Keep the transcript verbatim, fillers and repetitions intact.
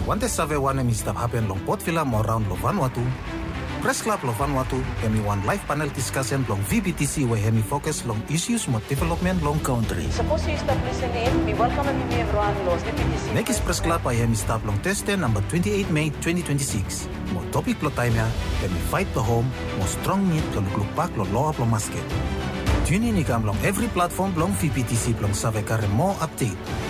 Wante save wane mi stap happen long pot villa mo round lo Vanuatu. Press Club lo Vanuatu hemi one live panel discussion long V B T C we hemi focus long issues mo development long country. Suppose you stop listening, we welcome you everyone los V B T C. Nekis Press Club ay hemi stap long teste number twenty-eight May twenty twenty-six. Mo topic lo time ya, hemi fight the home, mo strong need lo lukpak lo law lo masket. Tune in ikam long every platform long V B T C long save kare mo update.